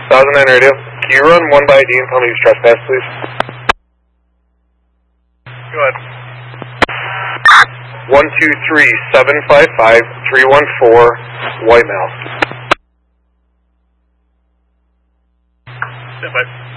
1009 radio. Can you run 1 by ID and tell me who's trespass, please? Go ahead. 123-755-314, white male. Stand by.